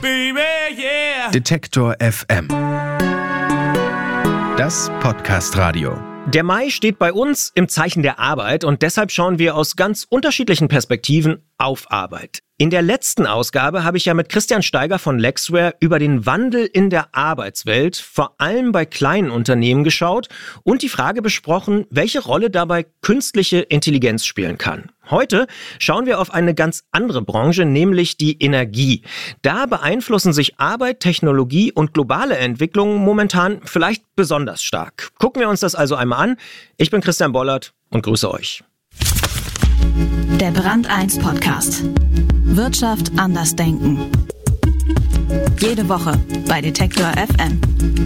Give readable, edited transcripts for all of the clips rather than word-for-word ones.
baby, yeah. Detektor FM. Das Podcast-Radio. Der Mai steht bei uns im Zeichen der Arbeit und deshalb schauen wir aus ganz unterschiedlichen Perspektiven auf Arbeit. In der letzten Ausgabe habe ich ja mit Christian Steiger von Lexware über den Wandel in der Arbeitswelt, vor allem bei kleinen Unternehmen, geschaut und die Frage besprochen, welche Rolle dabei künstliche Intelligenz spielen kann. Heute schauen wir auf eine ganz andere Branche, nämlich die Energie. Da beeinflussen sich Arbeit, Technologie und globale Entwicklungen momentan vielleicht besonders stark. Gucken wir uns das also einmal an. Ich bin Christian Bollert und grüße euch. Der Brand 1 Podcast. Wirtschaft anders denken. Jede Woche bei Detektor FM.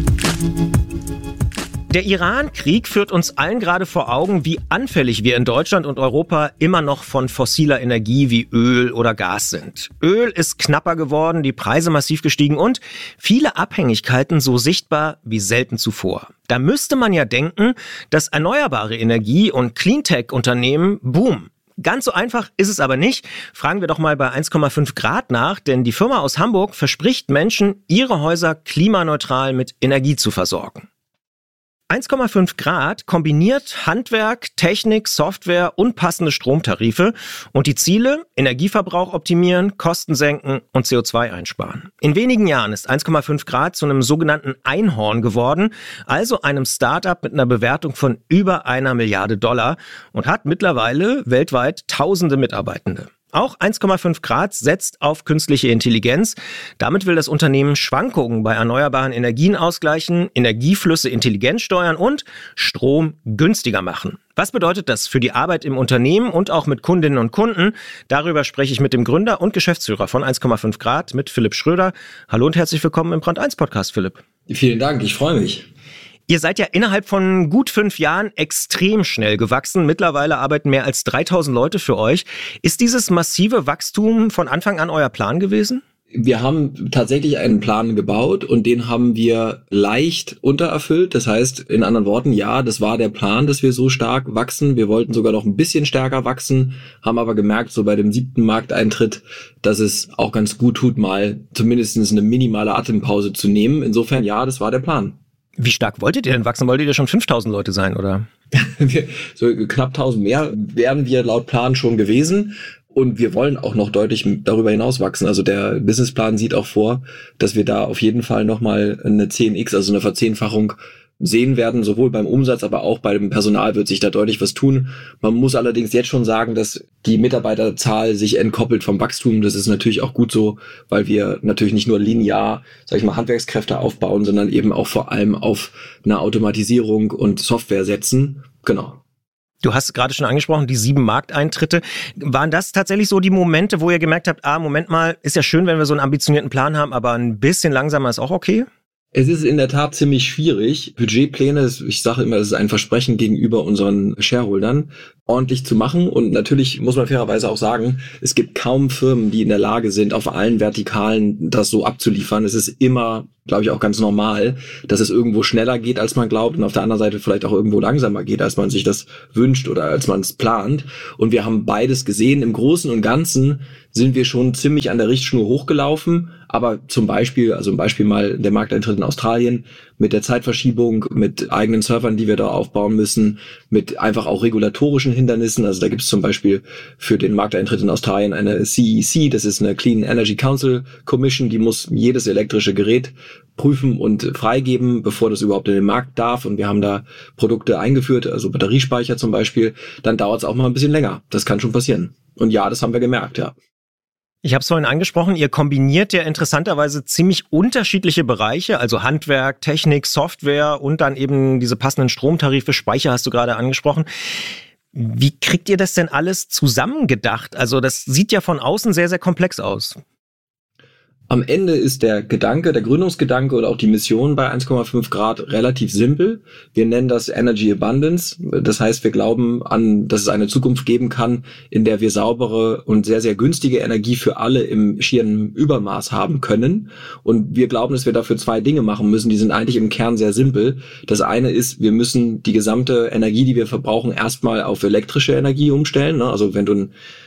Der Iran-Krieg führt uns allen gerade vor Augen, wie anfällig wir in Deutschland und Europa immer noch von fossiler Energie wie Öl oder Gas sind. Öl ist knapper geworden, die Preise massiv gestiegen und viele Abhängigkeiten so sichtbar wie selten zuvor. Da müsste man ja denken, dass erneuerbare Energie und Cleantech-Unternehmen boomen. Ganz so einfach ist es aber nicht. Fragen wir doch mal bei 1,5 Grad nach, denn die Firma aus Hamburg verspricht Menschen, ihre Häuser klimaneutral mit Energie zu versorgen. 1,5 Grad kombiniert Handwerk, Technik, Software und passende Stromtarife. Und die Ziele? Energieverbrauch optimieren, Kosten senken und CO2 einsparen. In wenigen Jahren ist 1,5 Grad zu einem sogenannten Einhorn geworden, also einem Start-up mit einer Bewertung von über $1 Milliarde und hat mittlerweile weltweit tausende Mitarbeitende. Auch 1,5 Grad setzt auf künstliche Intelligenz. Damit will das Unternehmen Schwankungen bei erneuerbaren Energien ausgleichen, Energieflüsse intelligent steuern und Strom günstiger machen. Was bedeutet das für die Arbeit im Unternehmen und auch mit Kundinnen und Kunden? Darüber spreche ich mit dem Gründer und Geschäftsführer von 1,5 Grad, mit Philipp Schröder. Hallo und herzlich willkommen im Brand 1 Podcast, Philipp. Vielen Dank, ich freue mich. Ihr seid ja innerhalb von gut 5 Jahren extrem schnell gewachsen. Mittlerweile arbeiten mehr als 3000 Leute für euch. Ist dieses massive Wachstum von Anfang an euer Plan gewesen? Wir haben tatsächlich einen Plan gebaut und den haben wir leicht untererfüllt. Das heißt, in anderen Worten, ja, das war der Plan, dass wir so stark wachsen. Wir wollten sogar noch ein bisschen stärker wachsen, haben aber gemerkt, so bei dem 7. Markteintritt, dass es auch ganz gut tut, mal zumindest eine minimale Atempause zu nehmen. Insofern, ja, das war der Plan. Wie stark wolltet ihr denn wachsen? Wolltet ihr schon 5000 Leute sein, oder? So knapp 1000 mehr wären wir laut Plan schon gewesen. Und wir wollen auch noch deutlich darüber hinaus wachsen. Also der Businessplan sieht auch vor, dass wir da auf jeden Fall nochmal eine 10x, also eine Verzehnfachung sehen werden, sowohl beim Umsatz, aber auch beim Personal wird sich da deutlich was tun. Man muss allerdings jetzt schon sagen, dass die Mitarbeiterzahl sich entkoppelt vom Wachstum. Das ist natürlich auch gut so, weil wir natürlich nicht nur linear, sag ich mal, Handwerkskräfte aufbauen, sondern eben auch vor allem auf eine Automatisierung und Software setzen. Genau. Du hast gerade schon angesprochen, die 7 Markteintritte. Waren das tatsächlich so die Momente, wo ihr gemerkt habt, Moment mal, ist ja schön, wenn wir so einen ambitionierten Plan haben, aber ein bisschen langsamer ist auch okay? Es ist in der Tat ziemlich schwierig, Budgetpläne, ich sage immer, das ist ein Versprechen gegenüber unseren Shareholdern, ordentlich zu machen. Und natürlich muss man fairerweise auch sagen, es gibt kaum Firmen, die in der Lage sind, auf allen Vertikalen das so abzuliefern. Es ist immer, glaube ich, auch ganz normal, dass es irgendwo schneller geht, als man glaubt und auf der anderen Seite vielleicht auch irgendwo langsamer geht, als man sich das wünscht oder als man es plant. Und wir haben beides gesehen. Im Großen und Ganzen sind wir schon ziemlich an der Richtschnur hochgelaufen. Aber zum Beispiel, also ein Beispiel mal der Markteintritt in Australien mit der Zeitverschiebung, mit eigenen Servern, die wir da aufbauen müssen, mit einfach auch regulatorischen Hindernissen. Also da gibt es zum Beispiel für den Markteintritt in Australien eine CEC, das ist eine Clean Energy Council Commission, die muss jedes elektrische Gerät prüfen und freigeben, bevor das überhaupt in den Markt darf. Und wir haben da Produkte eingeführt, also Batteriespeicher zum Beispiel. Dann dauert es auch mal ein bisschen länger. Das kann schon passieren. Und ja, das haben wir gemerkt, ja. Ich habe es vorhin angesprochen, ihr kombiniert ja interessanterweise ziemlich unterschiedliche Bereiche, also Handwerk, Technik, Software und dann eben diese passenden Stromtarife, Speicher hast du gerade angesprochen. Wie kriegt ihr das denn alles zusammengedacht? Also das sieht ja von außen sehr, sehr komplex aus. Am Ende ist der Gedanke, der Gründungsgedanke oder auch die Mission bei 1,5 Grad relativ simpel. Wir nennen das Energy Abundance. Das heißt, wir glauben an, dass es eine Zukunft geben kann, in der wir saubere und sehr, sehr günstige Energie für alle im schieren Übermaß haben können. Und wir glauben, dass wir dafür 2 Dinge machen müssen. Die sind eigentlich im Kern sehr simpel. Das eine ist, wir müssen die gesamte Energie, die wir verbrauchen, erstmal auf elektrische Energie umstellen. Also wenn du ein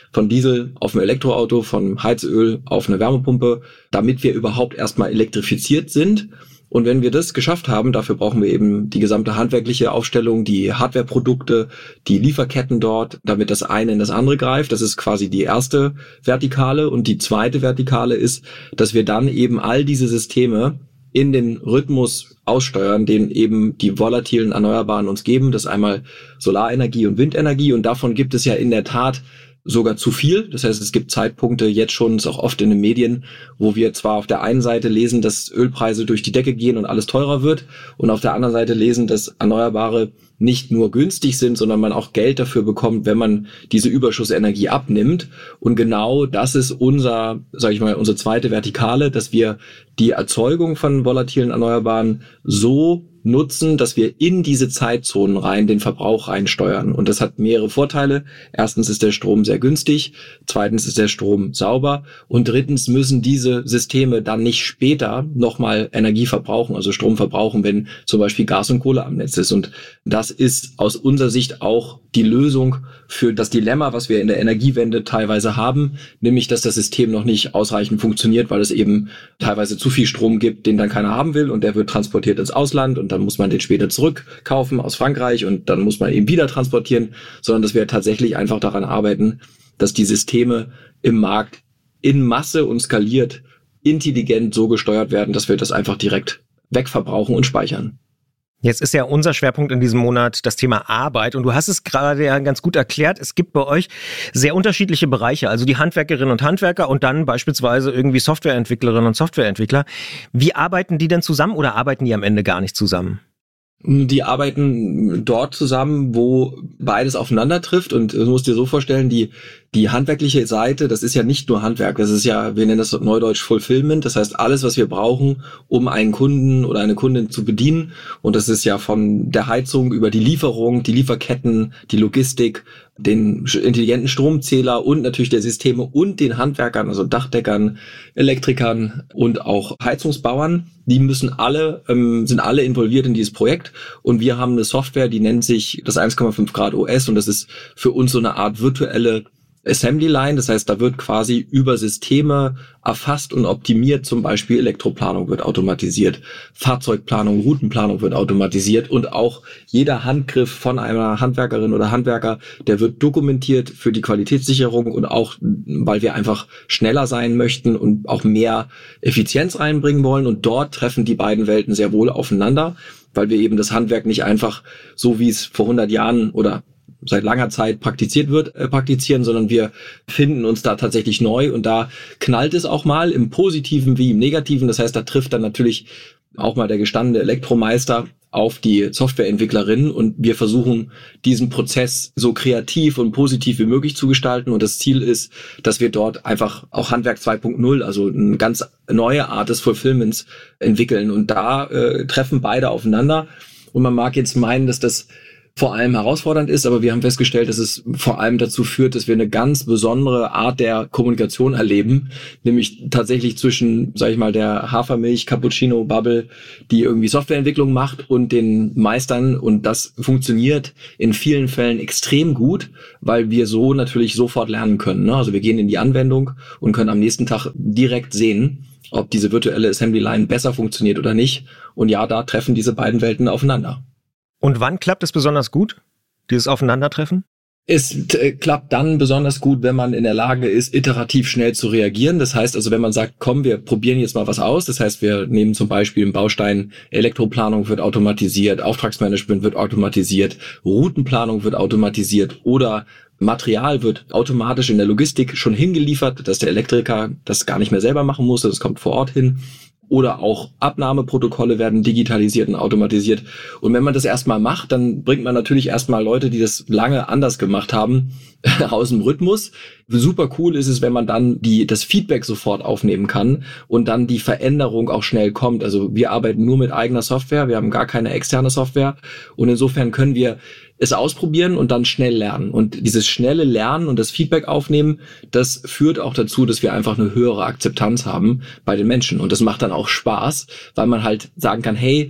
von Diesel auf ein Elektroauto, von Heizöl auf eine Wärmepumpe, damit wir überhaupt erstmal elektrifiziert sind. Und wenn wir das geschafft haben, dafür brauchen wir eben die gesamte handwerkliche Aufstellung, die Hardwareprodukte, die Lieferketten dort, damit das eine in das andere greift. Das ist quasi die erste Vertikale. Und die zweite Vertikale ist, dass wir dann eben all diese Systeme in den Rhythmus aussteuern, den eben die volatilen Erneuerbaren uns geben. Das ist einmal Solarenergie und Windenergie. Und davon gibt es ja in der Tat sogar zu viel. Das heißt, es gibt Zeitpunkte jetzt schon, ist auch oft in den Medien, wo wir zwar auf der einen Seite lesen, dass Ölpreise durch die Decke gehen und alles teurer wird und auf der anderen Seite lesen, dass Erneuerbare nicht nur günstig sind, sondern man auch Geld dafür bekommt, wenn man diese Überschussenergie abnimmt. Und genau das ist unsere zweite Vertikale, dass wir die Erzeugung von volatilen Erneuerbaren so nutzen, dass wir in diese Zeitzonen rein den Verbrauch reinsteuern. Und das hat mehrere Vorteile. Erstens ist der Strom sehr günstig, zweitens ist der Strom sauber und drittens müssen diese Systeme dann nicht später nochmal Energie verbrauchen, also Strom verbrauchen, wenn zum Beispiel Gas und Kohle am Netz ist. Und das ist aus unserer Sicht auch die Lösung für das Dilemma, was wir in der Energiewende teilweise haben, nämlich, dass das System noch nicht ausreichend funktioniert, weil es eben teilweise zu viel Strom gibt, den dann keiner haben will und der wird transportiert ins Ausland und dann muss man den später zurückkaufen aus Frankreich und dann muss man eben wieder transportieren, sondern dass wir tatsächlich einfach daran arbeiten, dass die Systeme im Markt in Masse und skaliert intelligent so gesteuert werden, dass wir das einfach direkt wegverbrauchen und speichern. Jetzt ist ja unser Schwerpunkt in diesem Monat das Thema Arbeit und du hast es gerade ja ganz gut erklärt. Es gibt bei euch sehr unterschiedliche Bereiche, also die Handwerkerinnen und Handwerker und dann beispielsweise irgendwie Softwareentwicklerinnen und Softwareentwickler. Wie arbeiten die denn zusammen oder arbeiten die am Ende gar nicht zusammen? Die arbeiten dort zusammen, wo beides aufeinander trifft und du musst dir so vorstellen, die handwerkliche Seite, das ist ja nicht nur Handwerk, das ist ja, wir nennen das neudeutsch Fulfillment, das heißt alles, was wir brauchen, um einen Kunden oder eine Kundin zu bedienen und das ist ja von der Heizung über die Lieferung, die Lieferketten, die Logistik, den intelligenten Stromzähler und natürlich der Systeme und den Handwerkern, also Dachdeckern, Elektrikern und auch Heizungsbauern. Die sind alle involviert in dieses Projekt und wir haben eine Software, die nennt sich das 1,5 Grad OS und das ist für uns so eine Art virtuelle Assembly Line, das heißt, da wird quasi über Systeme erfasst und optimiert, zum Beispiel Elektroplanung wird automatisiert, Fahrzeugplanung, Routenplanung wird automatisiert und auch jeder Handgriff von einer Handwerkerin oder Handwerker, der wird dokumentiert für die Qualitätssicherung und auch, weil wir einfach schneller sein möchten und auch mehr Effizienz reinbringen wollen und dort treffen die beiden Welten sehr wohl aufeinander, weil wir eben das Handwerk nicht einfach so, wie es vor 100 Jahren oder seit langer Zeit praktizieren, sondern wir finden uns da tatsächlich neu und da knallt es auch mal im Positiven wie im Negativen. Das heißt, da trifft dann natürlich auch mal der gestandene Elektromeister auf die Softwareentwicklerin und wir versuchen, diesen Prozess so kreativ und positiv wie möglich zu gestalten und das Ziel ist, dass wir dort einfach auch Handwerk 2.0, also eine ganz neue Art des Fulfillments entwickeln und da treffen beide aufeinander und man mag jetzt meinen, dass das vor allem herausfordernd ist, aber wir haben festgestellt, dass es vor allem dazu führt, dass wir eine ganz besondere Art der Kommunikation erleben, nämlich tatsächlich zwischen, sag ich mal, der Hafermilch, Cappuccino, Bubble, die irgendwie Softwareentwicklung macht und den Meistern und das funktioniert in vielen Fällen extrem gut, weil wir so natürlich sofort lernen können, ne? Also wir gehen in die Anwendung und können am nächsten Tag direkt sehen, ob diese virtuelle Assembly Line besser funktioniert oder nicht und ja, da treffen diese beiden Welten aufeinander. Und wann klappt es besonders gut, dieses Aufeinandertreffen? Es klappt dann besonders gut, wenn man in der Lage ist, iterativ schnell zu reagieren. Das heißt also, wenn man sagt, komm, wir probieren jetzt mal was aus. Das heißt, wir nehmen zum Beispiel einen Baustein, Elektroplanung wird automatisiert, Auftragsmanagement wird automatisiert, Routenplanung wird automatisiert oder Material wird automatisch in der Logistik schon hingeliefert, dass der Elektriker das gar nicht mehr selber machen muss, das kommt vor Ort hin. Oder auch Abnahmeprotokolle werden digitalisiert und automatisiert. Und wenn man das erstmal macht, dann bringt man natürlich erstmal Leute, die das lange anders gemacht haben, aus dem Rhythmus. Super cool ist es, wenn man dann das Feedback sofort aufnehmen kann und dann die Veränderung auch schnell kommt. Also wir arbeiten nur mit eigener Software, wir haben gar keine externe Software und insofern können wir es ausprobieren und dann schnell lernen. Und dieses schnelle Lernen und das Feedback aufnehmen, das führt auch dazu, dass wir einfach eine höhere Akzeptanz haben bei den Menschen. Und das macht dann auch Spaß, weil man halt sagen kann, hey,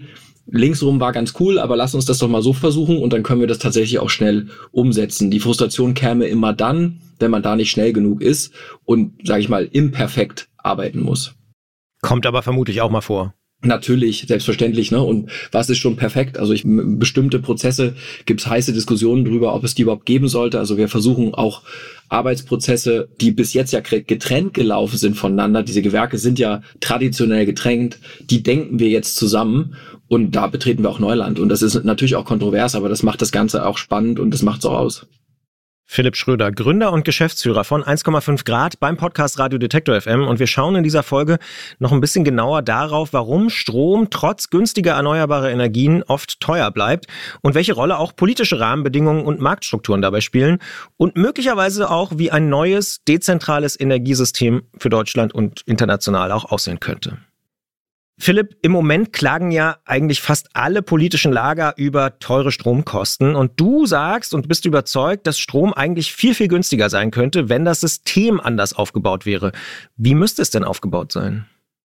linksrum war ganz cool, aber lass uns das doch mal so versuchen und dann können wir das tatsächlich auch schnell umsetzen. Die Frustration käme immer dann, wenn man da nicht schnell genug ist und, sage ich mal, imperfekt arbeiten muss. Kommt aber vermutlich auch mal vor. Natürlich, selbstverständlich, ne? Und was ist schon perfekt? Also bestimmte Prozesse gibt's heiße Diskussionen drüber, ob es die überhaupt geben sollte. Also wir versuchen auch Arbeitsprozesse, die bis jetzt ja getrennt gelaufen sind voneinander. Diese Gewerke sind ja traditionell getrennt. Die denken wir jetzt zusammen und da betreten wir auch Neuland. Und das ist natürlich auch kontrovers, aber das macht das Ganze auch spannend und das macht's auch aus. Philipp Schröder, Gründer und Geschäftsführer von 1,5 Grad beim Podcast Radio Detektor FM. Und wir schauen in dieser Folge noch ein bisschen genauer darauf, warum Strom trotz günstiger erneuerbarer Energien oft teuer bleibt und welche Rolle auch politische Rahmenbedingungen und Marktstrukturen dabei spielen und möglicherweise auch, wie ein neues, dezentrales Energiesystem für Deutschland und international auch aussehen könnte. Philipp, im Moment klagen ja eigentlich fast alle politischen Lager über teure Stromkosten. Und du sagst und bist überzeugt, dass Strom eigentlich viel, viel günstiger sein könnte, wenn das System anders aufgebaut wäre. Wie müsste es denn aufgebaut sein?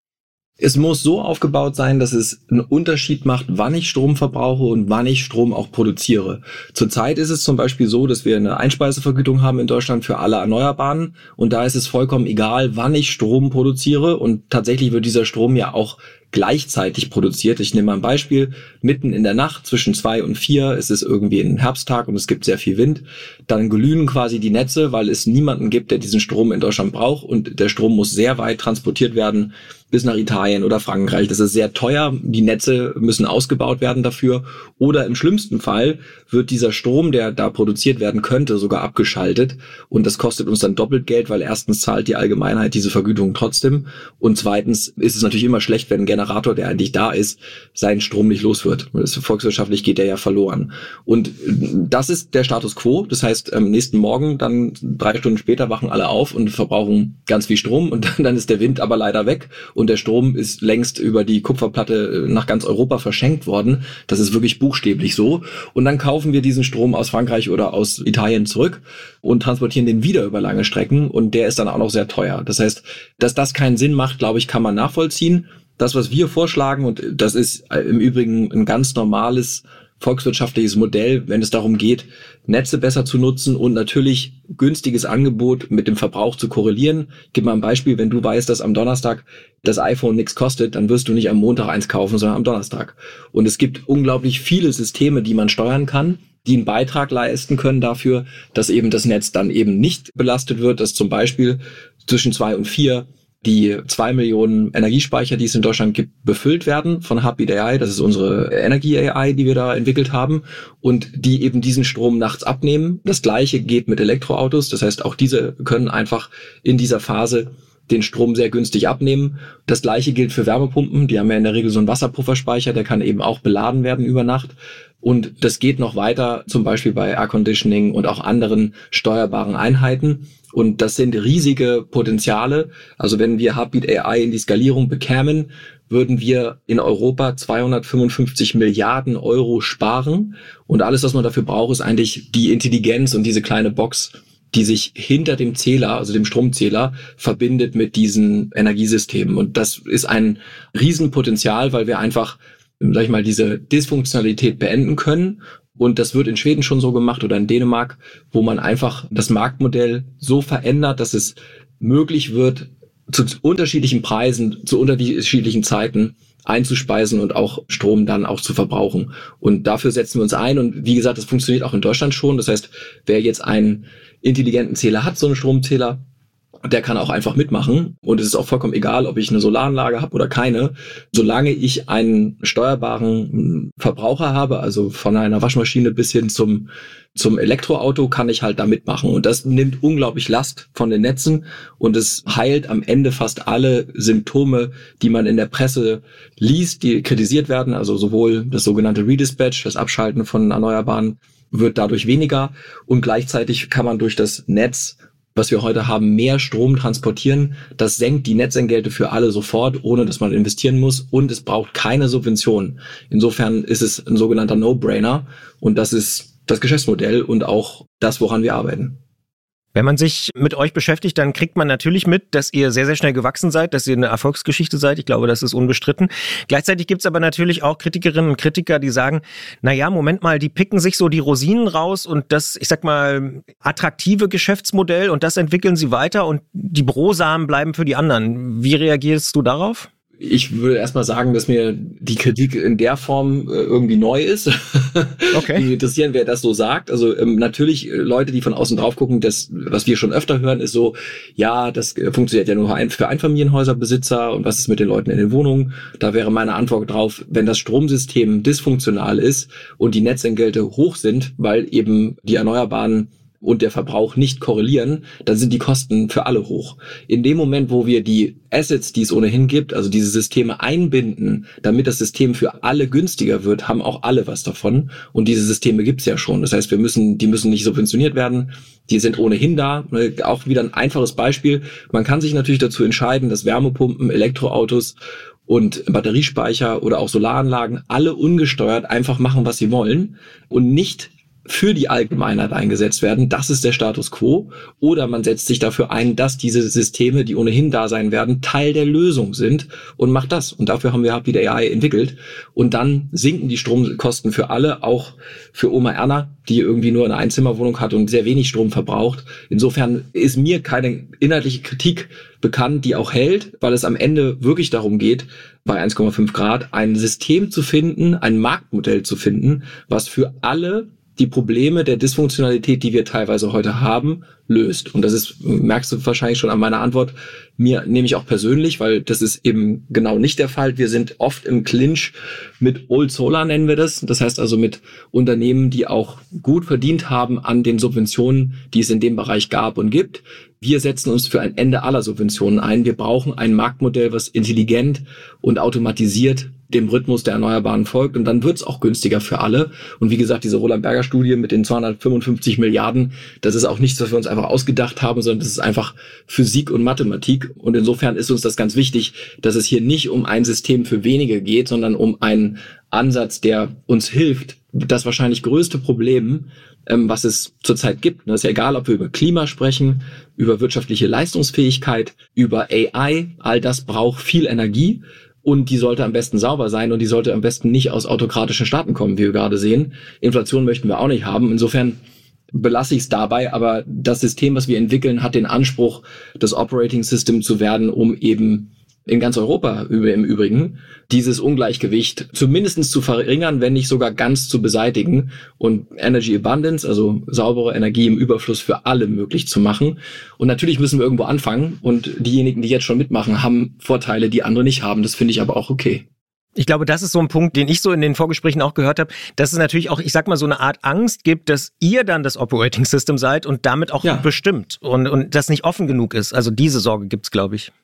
Es muss so aufgebaut sein, dass es einen Unterschied macht, wann ich Strom verbrauche und wann ich Strom auch produziere. Zurzeit ist es zum Beispiel so, dass wir eine Einspeisevergütung haben in Deutschland für alle Erneuerbaren und da ist es vollkommen egal, wann ich Strom produziere und tatsächlich wird dieser Strom ja auch gleichzeitig produziert. Ich nehme mal ein Beispiel. Mitten in der Nacht zwischen 2 und 4 ist es irgendwie ein Herbsttag und es gibt sehr viel Wind. Dann glühen quasi die Netze, weil es niemanden gibt, der diesen Strom in Deutschland braucht und der Strom muss sehr weit transportiert werden bis nach Italien oder Frankreich. Das ist sehr teuer. Die Netze müssen ausgebaut werden dafür. Oder im schlimmsten Fall wird dieser Strom, der da produziert werden könnte, sogar abgeschaltet. Und das kostet uns dann doppelt Geld, weil erstens zahlt die Allgemeinheit diese Vergütung trotzdem. Und zweitens ist es natürlich immer schlecht, wenn ein Generator, der eigentlich da ist, seinen Strom nicht los wird. Volkswirtschaftlich geht der ja verloren. Und das ist der Status quo. Das heißt, am nächsten Morgen, dann 3 Stunden später, wachen alle auf und verbrauchen ganz viel Strom. Und dann ist der Wind aber leider weg. Und der Strom ist längst über die Kupferplatte nach ganz Europa verschenkt worden. Das ist wirklich buchstäblich so. Und dann kaufen wir diesen Strom aus Frankreich oder aus Italien zurück und transportieren den wieder über lange Strecken. Und der ist dann auch noch sehr teuer. Das heißt, dass das keinen Sinn macht, glaube ich, kann man nachvollziehen. Das, was wir vorschlagen, und das ist im Übrigen ein ganz normales volkswirtschaftliches Modell, wenn es darum geht, Netze besser zu nutzen und natürlich günstiges Angebot mit dem Verbrauch zu korrelieren. Ich gebe mal ein Beispiel, wenn du weißt, dass am Donnerstag das iPhone nichts kostet, dann wirst du nicht am Montag eins kaufen, sondern am Donnerstag. Und es gibt unglaublich viele Systeme, die man steuern kann, die einen Beitrag leisten können dafür, dass eben das Netz dann eben nicht belastet wird, dass zum Beispiel zwischen 2 und 4 die 2 Millionen Energiespeicher, die es in Deutschland gibt, befüllt werden von Heartbeat AI. Das ist unsere Energie-AI, die wir da entwickelt haben und die eben diesen Strom nachts abnehmen. Das Gleiche geht mit Elektroautos. Das heißt, auch diese können einfach in dieser Phase den Strom sehr günstig abnehmen. Das Gleiche gilt für Wärmepumpen. Die haben ja in der Regel so einen Wasserpufferspeicher, der kann eben auch beladen werden über Nacht. Und das geht noch weiter, zum Beispiel bei Air Conditioning und auch anderen steuerbaren Einheiten. Und das sind riesige Potenziale. Also wenn wir Heartbeat AI in die Skalierung bekämen, würden wir in Europa 255 Milliarden Euro sparen. Und alles, was man dafür braucht, ist eigentlich die Intelligenz und diese kleine Box, die sich hinter dem Zähler, also dem Stromzähler, verbindet mit diesen Energiesystemen. Und das ist ein Riesenpotenzial, weil wir einfach, sag ich mal, diese Dysfunktionalität beenden können. Und das wird in Schweden schon so gemacht oder in Dänemark, wo man einfach das Marktmodell so verändert, dass es möglich wird, zu unterschiedlichen Preisen, zu unterschiedlichen Zeiten einzuspeisen und auch Strom dann auch zu verbrauchen. Und dafür setzen wir uns ein. Und wie gesagt, das funktioniert auch in Deutschland schon. Das heißt, wer jetzt einen intelligenten Zähler hat, so einen Stromzähler, der kann auch einfach mitmachen. Und es ist auch vollkommen egal, ob ich eine Solaranlage habe oder keine. Solange ich einen steuerbaren Verbraucher habe, also von einer Waschmaschine bis hin zum Elektroauto, kann ich halt da mitmachen. Und das nimmt unglaublich Last von den Netzen und es heilt am Ende fast alle Symptome, die man in der Presse liest, die kritisiert werden. Also sowohl das sogenannte Redispatch, das Abschalten von Erneuerbaren, wird dadurch weniger. Und gleichzeitig kann man durch das Netz, was wir heute haben, mehr Strom transportieren. Das senkt die Netzentgelte für alle sofort, ohne dass man investieren muss. Und es braucht keine Subventionen. Insofern ist es ein sogenannter No-Brainer. Und das ist das Geschäftsmodell und auch das, woran wir arbeiten. Wenn man sich mit euch beschäftigt, dann kriegt man natürlich mit, dass ihr sehr, sehr schnell gewachsen seid, dass ihr eine Erfolgsgeschichte seid. Ich glaube, das ist unbestritten. Gleichzeitig gibt's aber natürlich auch Kritikerinnen und Kritiker, die sagen, naja, Moment mal, die picken sich so die Rosinen raus und das, ich sag mal, attraktive Geschäftsmodell und das entwickeln sie weiter und die Brosamen bleiben für die anderen. Wie reagierst du darauf? Ich würde erstmal sagen, dass mir die Kritik in der Form irgendwie neu ist. Okay. Mich interessieren, wer das so sagt. Also natürlich Leute, die von außen drauf gucken, das, was wir schon öfter hören, ist so, ja, das funktioniert ja nur für Einfamilienhäuserbesitzer und was ist mit den Leuten in den Wohnungen? Da wäre meine Antwort drauf, wenn das Stromsystem dysfunktional ist und die Netzentgelte hoch sind, weil eben die Erneuerbaren und der Verbrauch nicht korrelieren, dann sind die Kosten für alle hoch. In dem Moment, wo wir die Assets, die es ohnehin gibt, also diese Systeme einbinden, damit das System für alle günstiger wird, haben auch alle was davon. Und diese Systeme gibt's ja schon. Das heißt, die müssen nicht subventioniert werden. Die sind ohnehin da. Auch wieder ein einfaches Beispiel. Man kann sich natürlich dazu entscheiden, dass Wärmepumpen, Elektroautos und Batteriespeicher oder auch Solaranlagen alle ungesteuert einfach machen, was sie wollen und nicht für die Allgemeinheit eingesetzt werden. Das ist der Status quo. Oder man setzt sich dafür ein, dass diese Systeme, die ohnehin da sein werden, Teil der Lösung sind und macht das. Und dafür haben wir Hublead AI entwickelt. Und dann sinken die Stromkosten für alle, auch für Oma Erna, die irgendwie nur eine Einzimmerwohnung hat und sehr wenig Strom verbraucht. Insofern ist mir keine inhaltliche Kritik bekannt, die auch hält, weil es am Ende wirklich darum geht, bei 1,5 Grad ein System zu finden, ein Marktmodell zu finden, was für alle die Probleme der Dysfunktionalität, die wir teilweise heute haben, löst. Und das ist, merkst du wahrscheinlich schon an meiner Antwort, mir nehme ich auch persönlich, weil das ist eben genau nicht der Fall. Wir sind oft im Clinch mit Old Solar, nennen wir das. Das heißt also mit Unternehmen, die auch gut verdient haben an den Subventionen, die es in dem Bereich gab und gibt. Wir setzen uns für ein Ende aller Subventionen ein. Wir brauchen ein Marktmodell, was intelligent und automatisiert dem Rhythmus der Erneuerbaren folgt. Und dann wird es auch günstiger für alle. Und wie gesagt, diese Roland-Berger-Studie mit den 255 Milliarden, das ist auch nichts, was wir uns einfach ausgedacht haben, sondern das ist einfach Physik und Mathematik. Und insofern ist uns das ganz wichtig, dass es hier nicht um ein System für wenige geht, sondern um einen Ansatz, der uns hilft, das wahrscheinlich größte Problem, was es zurzeit gibt. Das ist ja egal, ob wir über Klima sprechen, über wirtschaftliche Leistungsfähigkeit, über AI. All das braucht viel Energie. Und die sollte am besten sauber sein und die sollte am besten nicht aus autokratischen Staaten kommen, wie wir gerade sehen. Inflation möchten wir auch nicht haben. Insofern belasse ich es dabei. Aber das System, was wir entwickeln, hat den Anspruch, das Operating System zu werden, um eben in ganz Europa im Übrigen dieses Ungleichgewicht zumindest zu verringern, wenn nicht sogar ganz zu beseitigen und Energy Abundance, also saubere Energie im Überfluss für alle möglich zu machen. Und natürlich müssen wir irgendwo anfangen und diejenigen, die jetzt schon mitmachen, haben Vorteile, die andere nicht haben. Das finde ich aber auch okay. Ich glaube, das ist so ein Punkt, den ich so in den Vorgesprächen auch gehört habe, dass es natürlich auch, ich sag mal, so eine Art Angst gibt, dass ihr dann das Operating System seid und damit auch bestimmt und das nicht offen genug ist. Also diese Sorge gibt's, glaube ich.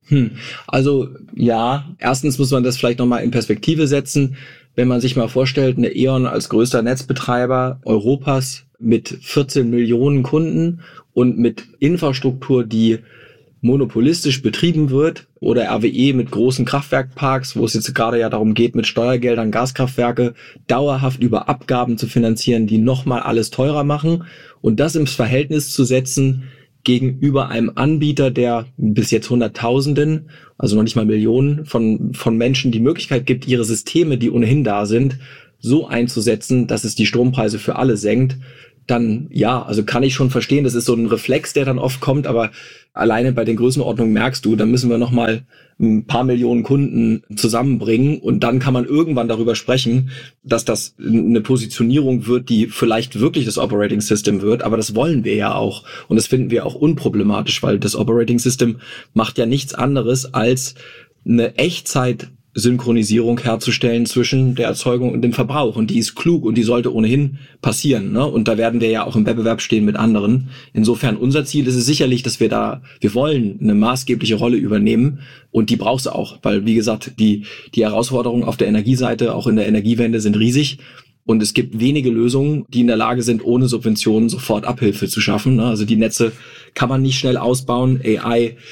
Also ja, erstens muss man das vielleicht nochmal in Perspektive setzen. Wenn man sich mal vorstellt, eine E.ON als größter Netzbetreiber Europas mit 14 Millionen Kunden und mit Infrastruktur, die monopolistisch betrieben wird, oder RWE mit großen Kraftwerkparks, wo es jetzt gerade ja darum geht, mit Steuergeldern Gaskraftwerke dauerhaft über Abgaben zu finanzieren, die nochmal alles teurer machen, und das ins Verhältnis zu setzen gegenüber einem Anbieter, der bis jetzt Hunderttausenden, also noch nicht mal Millionen von Menschen die Möglichkeit gibt, ihre Systeme, die ohnehin da sind, so einzusetzen, dass es die Strompreise für alle senkt, dann ja, also kann ich schon verstehen, das ist so ein Reflex, der dann oft kommt, aber alleine bei den Größenordnungen merkst du, da müssen wir nochmal ein paar Millionen Kunden zusammenbringen und dann kann man irgendwann darüber sprechen, dass das eine Positionierung wird, die vielleicht wirklich das Operating System wird, aber das wollen wir ja auch und das finden wir auch unproblematisch, weil das Operating System macht ja nichts anderes als eine Echtzeit-Synchronisierung herzustellen zwischen der Erzeugung und dem Verbrauch. Und die ist klug und die sollte ohnehin passieren, ne? Und da werden wir ja auch im Wettbewerb stehen mit anderen. Insofern unser Ziel ist es sicherlich, dass wir wollen eine maßgebliche Rolle übernehmen und die braucht es auch. Weil, wie gesagt, die Herausforderungen auf der Energieseite, auch in der Energiewende, sind riesig. Und es gibt wenige Lösungen, die in der Lage sind, ohne Subventionen sofort Abhilfe zu schaffen, ne? Also die Netze kann man nicht schnell ausbauen. AI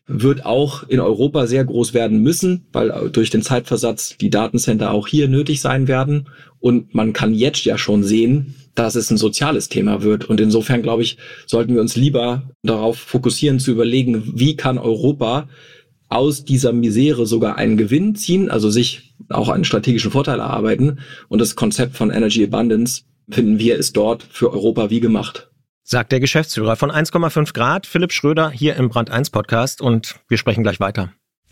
wird auch in Europa sehr groß werden müssen, weil durch den Zeitversatz die Datencenter auch hier nötig sein werden. Und man kann jetzt ja schon sehen, dass es ein soziales Thema wird. Und insofern, glaube ich, sollten wir uns lieber darauf fokussieren, zu überlegen, wie kann Europa aus dieser Misere sogar einen Gewinn ziehen, also sich auch einen strategischen Vorteil erarbeiten. Und das Konzept von Energy Abundance, finden wir, ist dort für Europa wie gemacht. Sagt der Geschäftsführer von 1,5 Grad, Philipp Schröder, hier im Brand 1 Podcast, und wir sprechen gleich weiter.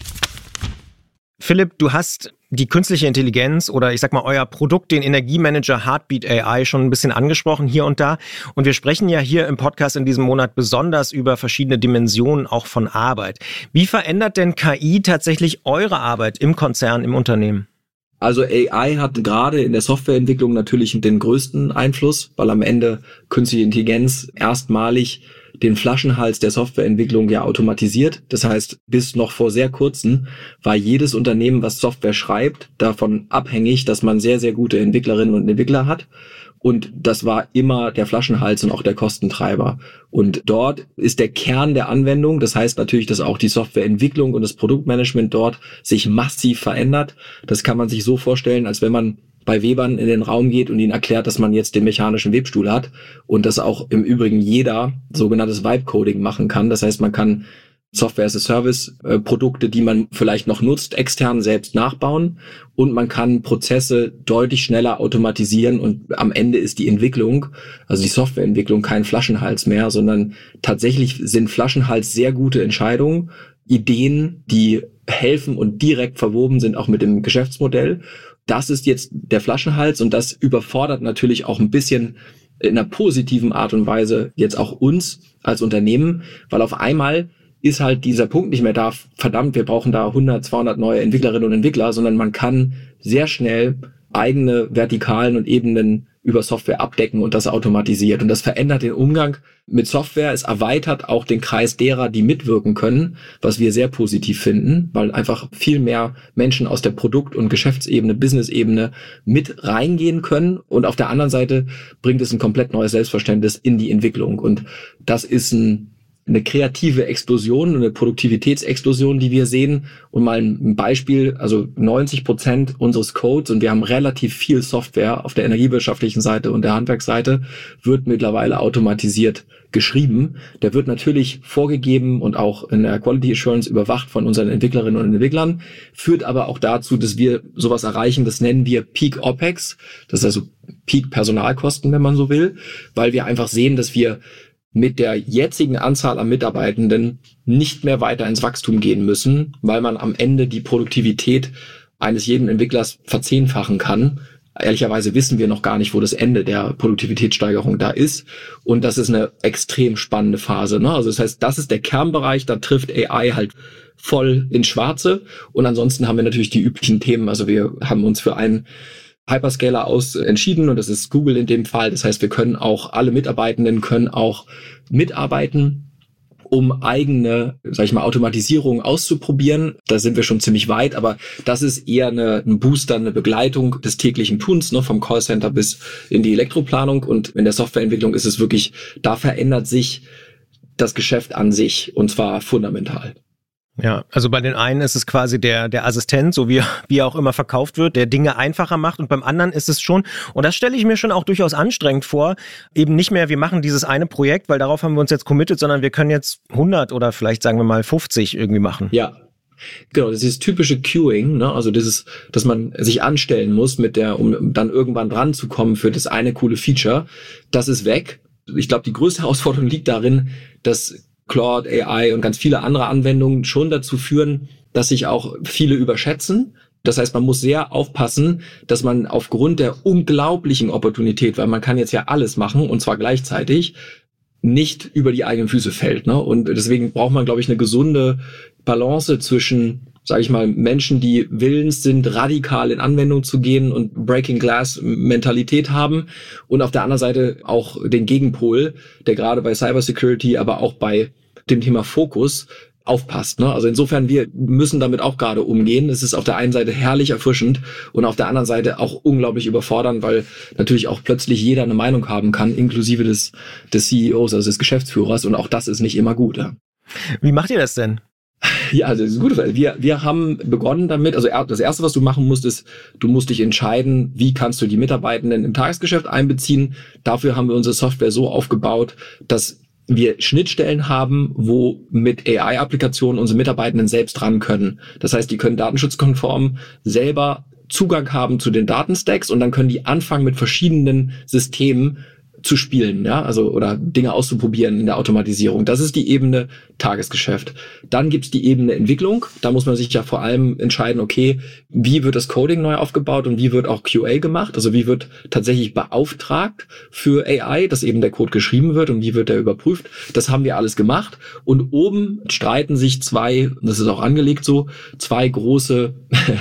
Philipp, du hast die künstliche Intelligenz oder ich sag mal euer Produkt, den Energiemanager Heartbeat AI, schon ein bisschen angesprochen hier und da. Und wir sprechen ja hier im Podcast in diesem Monat besonders über verschiedene Dimensionen auch von Arbeit. Wie verändert denn KI tatsächlich eure Arbeit im Konzern, im Unternehmen? Also AI hat gerade in der Softwareentwicklung natürlich den größten Einfluss, weil am Ende künstliche Intelligenz erstmalig den Flaschenhals der Softwareentwicklung ja automatisiert. Das heißt, bis noch vor sehr kurzem war jedes Unternehmen, was Software schreibt, davon abhängig, dass man sehr, sehr gute Entwicklerinnen und Entwickler hat. Und das war immer der Flaschenhals und auch der Kostentreiber. Und dort ist der Kern der Anwendung. Das heißt natürlich, dass auch die Softwareentwicklung und das Produktmanagement dort sich massiv verändert. Das kann man sich so vorstellen, als wenn man bei Webern in den Raum geht und ihnen erklärt, dass man jetzt den mechanischen Webstuhl hat und dass auch im Übrigen jeder sogenanntes Vibe-Coding machen kann. Das heißt, man kann Software-as-a-Service-Produkte, die man vielleicht noch nutzt, extern selbst nachbauen und man kann Prozesse deutlich schneller automatisieren und am Ende ist die Entwicklung, also die Softwareentwicklung, kein Flaschenhals mehr, sondern tatsächlich sind Flaschenhals sehr gute Entscheidungen, Ideen, die helfen und direkt verwoben sind auch mit dem Geschäftsmodell. Das ist jetzt der Flaschenhals und das überfordert natürlich auch ein bisschen in einer positiven Art und Weise jetzt auch uns als Unternehmen, weil auf einmal ist halt dieser Punkt nicht mehr da, verdammt, wir brauchen da 100, 200 neue Entwicklerinnen und Entwickler, sondern man kann sehr schnell eigene Vertikalen und Ebenen über Software abdecken und das automatisiert. Und das verändert den Umgang mit Software. Es erweitert auch den Kreis derer, die mitwirken können, was wir sehr positiv finden, weil einfach viel mehr Menschen aus der Produkt- und Geschäftsebene, Business-Ebene mit reingehen können. Und auf der anderen Seite bringt es ein komplett neues Selbstverständnis in die Entwicklung. Und das ist eine kreative Explosion, eine Produktivitätsexplosion, die wir sehen. Und mal ein Beispiel, also 90% unseres Codes, und wir haben relativ viel Software auf der energiewirtschaftlichen Seite und der Handwerksseite, wird mittlerweile automatisiert geschrieben. Der wird natürlich vorgegeben und auch in der Quality Assurance überwacht von unseren Entwicklerinnen und Entwicklern, führt aber auch dazu, dass wir sowas erreichen, das nennen wir Peak OPEX, das ist also Peak Personalkosten, wenn man so will, weil wir einfach sehen, dass wir mit der jetzigen Anzahl an Mitarbeitenden nicht mehr weiter ins Wachstum gehen müssen, weil man am Ende die Produktivität eines jeden Entwicklers verzehnfachen kann. Ehrlicherweise wissen wir noch gar nicht, wo das Ende der Produktivitätssteigerung da ist. Und das ist eine extrem spannende Phase, ne? Also das heißt, das ist der Kernbereich, da trifft AI halt voll ins Schwarze. Und ansonsten haben wir natürlich die üblichen Themen. Also wir haben uns für einen Hyperscaler entschieden und das ist Google in dem Fall. Das heißt, wir können auch, alle Mitarbeitenden können auch mitarbeiten, um eigene, sag ich mal, Automatisierung auszuprobieren. Da sind wir schon ziemlich weit, aber das ist eher ein Booster, eine Begleitung des täglichen Tuns, ne, vom Callcenter bis in die Elektroplanung. Und in der Softwareentwicklung ist es wirklich, da verändert sich das Geschäft an sich und zwar fundamental. Ja, also bei den einen ist es quasi der Assistent, so wie er auch immer verkauft wird, der Dinge einfacher macht, und beim anderen ist es schon, und das stelle ich mir schon auch durchaus anstrengend vor, eben nicht mehr, wir machen dieses eine Projekt, weil darauf haben wir uns jetzt committed, sondern wir können jetzt 100 oder vielleicht sagen wir mal 50 irgendwie machen. Ja. Genau, das ist typische Queuing, ne? Also dieses, dass man sich anstellen muss um dann irgendwann dran zu kommen für das eine coole Feature, das ist weg. Ich glaube, die größte Herausforderung liegt darin, dass Claude, AI und ganz viele andere Anwendungen schon dazu führen, dass sich auch viele überschätzen. Das heißt, man muss sehr aufpassen, dass man aufgrund der unglaublichen Opportunität, weil man kann jetzt ja alles machen und zwar gleichzeitig, nicht über die eigenen Füße fällt, ne? Und deswegen braucht man, glaube ich, eine gesunde Balance zwischen, sage ich mal, Menschen, die willens sind, radikal in Anwendung zu gehen und Breaking Glass Mentalität haben, und auf der anderen Seite auch den Gegenpol, der gerade bei Cybersecurity, aber auch bei dem Thema Fokus aufpasst, ne? Also insofern, wir müssen damit auch gerade umgehen. Es ist auf der einen Seite herrlich erfrischend und auf der anderen Seite auch unglaublich überfordernd, weil natürlich auch plötzlich jeder eine Meinung haben kann, inklusive des CEOs, also des Geschäftsführers, und auch das ist nicht immer gut. Ja. Wie macht ihr das denn? Ja, das ist eine gute Frage. Wir haben begonnen damit, also das Erste, was du machen musst, ist, du musst dich entscheiden, wie kannst du die Mitarbeitenden im Tagesgeschäft einbeziehen. Dafür haben wir unsere Software so aufgebaut, dass wir Schnittstellen haben, wo mit AI-Applikationen unsere Mitarbeitenden selbst ran können. Das heißt, die können datenschutzkonform selber Zugang haben zu den Datenstacks und dann können die anfangen, mit verschiedenen Systemen zu spielen, ja, also oder Dinge auszuprobieren in der Automatisierung. Das ist die Ebene Tagesgeschäft. Dann gibt's die Ebene Entwicklung. Da muss man sich ja vor allem entscheiden, okay, wie wird das Coding neu aufgebaut und wie wird auch QA gemacht? Also wie wird tatsächlich beauftragt für AI, dass eben der Code geschrieben wird und wie wird der überprüft? Das haben wir alles gemacht. Und oben streiten sich zwei, das ist auch angelegt so, zwei große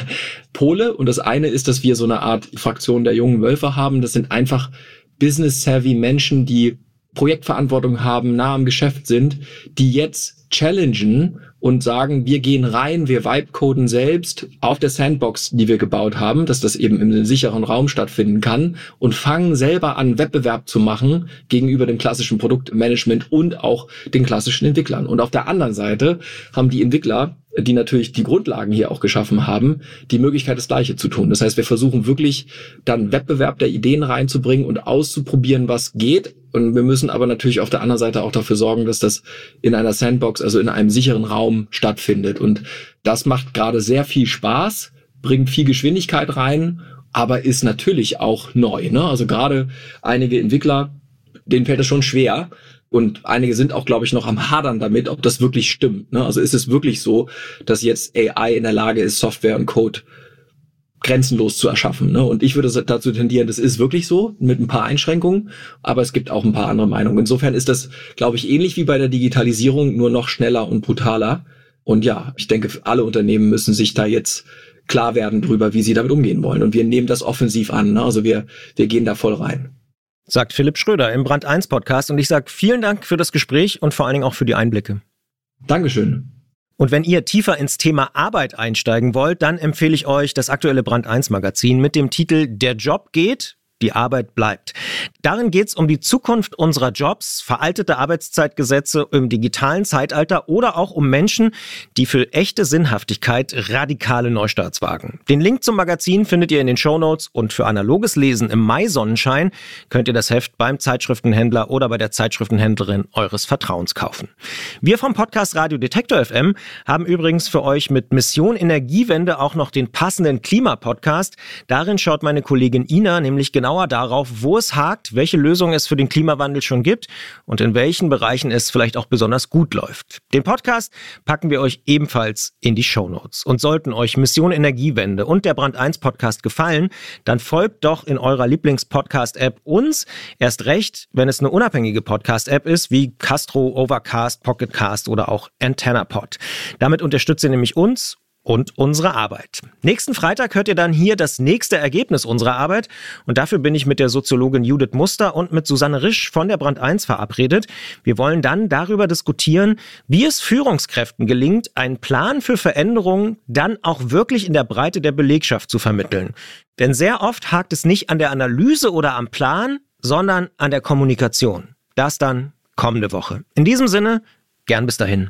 Pole. Und das eine ist, dass wir so eine Art Fraktion der jungen Wölfe haben. Das sind einfach business-savvy Menschen, die Projektverantwortung haben, nah am Geschäft sind, die jetzt challengen und sagen, wir gehen rein, wir vibe-coden selbst auf der Sandbox, die wir gebaut haben, dass das eben in einem sicheren Raum stattfinden kann und fangen selber an, Wettbewerb zu machen gegenüber dem klassischen Produktmanagement und auch den klassischen Entwicklern. Und auf der anderen Seite haben die Entwickler, die natürlich die Grundlagen hier auch geschaffen haben, die Möglichkeit, das Gleiche zu tun. Das heißt, wir versuchen wirklich dann Wettbewerb der Ideen reinzubringen und auszuprobieren, was geht. Und wir müssen aber natürlich auf der anderen Seite auch dafür sorgen, dass das in einer Sandbox, also in einem sicheren Raum stattfindet. Und das macht gerade sehr viel Spaß, bringt viel Geschwindigkeit rein, aber ist natürlich auch neu, ne? Also gerade einige Entwickler, denen fällt es schon schwer. Und einige sind auch, glaube ich, noch am Hadern damit, ob das wirklich stimmt, ne? Also ist es wirklich so, dass jetzt AI in der Lage ist, Software und Code grenzenlos zu erschaffen, ne? Und ich würde dazu tendieren, das ist wirklich so, mit ein paar Einschränkungen, aber es gibt auch ein paar andere Meinungen. Insofern ist das, glaube ich, ähnlich wie bei der Digitalisierung, nur noch schneller und brutaler. Und ja, ich denke, alle Unternehmen müssen sich da jetzt klar werden drüber, wie sie damit umgehen wollen. Und wir nehmen das offensiv an, ne? Also wir gehen da voll rein. Sagt Philipp Schröder im Brand 1 Podcast und ich sage vielen Dank für das Gespräch und vor allen Dingen auch für die Einblicke. Dankeschön. Und wenn ihr tiefer ins Thema Arbeit einsteigen wollt, dann empfehle ich euch das aktuelle Brand 1 Magazin mit dem Titel Der Job geht, die Arbeit bleibt. Darin geht es um die Zukunft unserer Jobs, veraltete Arbeitszeitgesetze im digitalen Zeitalter oder auch um Menschen, die für echte Sinnhaftigkeit radikale Neustarts wagen. Den Link zum Magazin findet ihr in den Shownotes und für analoges Lesen im Mai-Sonnenschein könnt ihr das Heft beim Zeitschriftenhändler oder bei der Zeitschriftenhändlerin eures Vertrauens kaufen. Wir vom Podcast Radio Detektor FM haben übrigens für euch mit Mission Energiewende auch noch den passenden Klimapodcast. Darin schaut meine Kollegin Ina nämlich genauer darauf, wo es hakt, welche Lösungen es für den Klimawandel schon gibt und in welchen Bereichen es vielleicht auch besonders gut läuft. Den Podcast packen wir euch ebenfalls in die Shownotes. Und sollten euch Mission Energiewende und der Brand 1 Podcast gefallen, dann folgt doch in eurer Lieblings-Podcast-App uns. Erst recht, wenn es eine unabhängige Podcast-App ist, wie Castro, Overcast, Pocketcast oder auch AntennaPod. Damit unterstützt ihr nämlich uns und unsere Arbeit. Nächsten Freitag hört ihr dann hier das nächste Ergebnis unserer Arbeit und dafür bin ich mit der Soziologin Judith Muster und mit Susanne Risch von der Brand 1 verabredet. Wir wollen dann darüber diskutieren, wie es Führungskräften gelingt, einen Plan für Veränderungen dann auch wirklich in der Breite der Belegschaft zu vermitteln. Denn sehr oft hakt es nicht an der Analyse oder am Plan, sondern an der Kommunikation. Das dann kommende Woche. In diesem Sinne, gern bis dahin.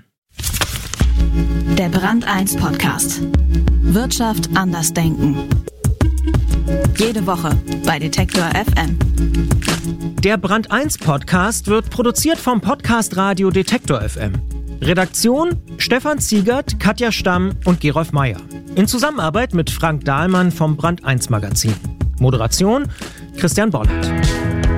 Der Brand 1 Podcast. Wirtschaft anders denken. Jede Woche bei Detektor FM. Der Brand 1 Podcast wird produziert vom Podcast Radio Detektor FM. Redaktion Stefan Ziegert, Katja Stamm und Gerolf Meyer. In Zusammenarbeit mit Frank Dahlmann vom Brand 1 Magazin. Moderation Christian Bollert.